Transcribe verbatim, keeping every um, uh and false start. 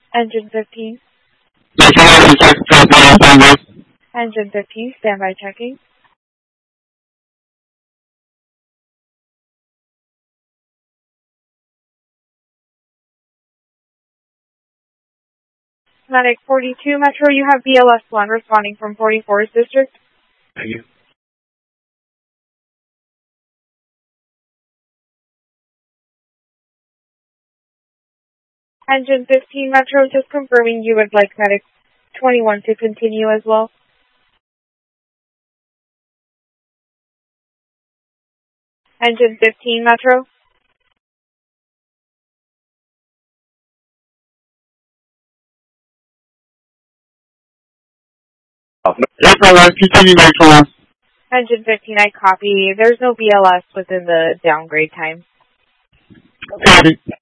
Engine fifteen. Engine fifteen, standby checking. Medic forty-two, Metro, you have B L S one responding from forty-fourth District. Thank you. Engine fifteen, Metro, just confirming you would like Medic twenty-one to continue as well. Engine fifteen, Metro. Continue, Metro. Engine fifteen, I copy. There's no B L S within the downgrade time. Okay.